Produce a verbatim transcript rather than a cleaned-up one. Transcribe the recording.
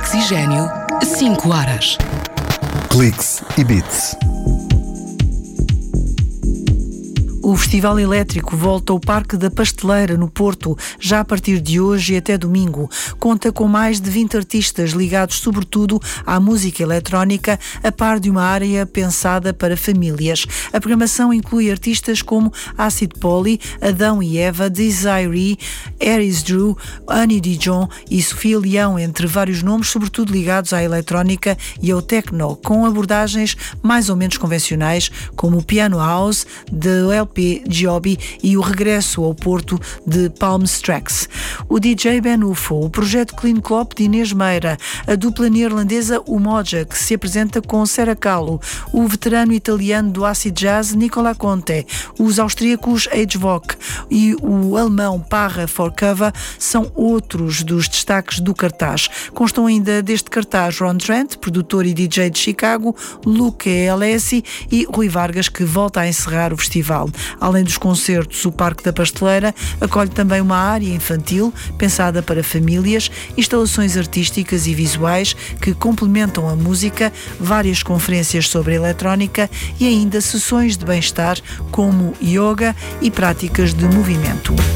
Oxigênio, cinco horas. Cliques e Beats. O Festival Elétrico volta ao Parque da Pasteleira, no Porto, já a partir de hoje e até domingo. Conta com mais de vinte artistas ligados sobretudo à música eletrónica, a par de uma área pensada para famílias. A programação inclui artistas como Acid Poly, Adão e Eva, Desiree, Aries Drew, Annie Dijon e Sofia Leão, entre vários nomes, sobretudo ligados à eletrónica e ao techno, com abordagens mais ou menos convencionais, como o Piano House, de L P Joby e o regresso ao Porto de Palms Tracks. O D J Ben Ufo, o projeto Clean Clop de Inês Meira, a dupla neerlandesa Umoja, que se apresenta com Sarah Kahlo, o veterano italiano do acid jazz Nicola Conte, os austríacos Agevok e o alemão Parra for Cover são outros dos destaques do cartaz. Constam ainda deste cartaz Ron Trent, produtor e D J de Chicago, Luke Alessi e Rui Vargas, que volta a encerrar o festival. Além dos concertos, o Parque da Pasteleira acolhe também uma área infantil pensada para famílias, instalações artísticas e visuais que complementam a música, várias conferências sobre eletrónica e ainda sessões de bem-estar como yoga e práticas de movimento.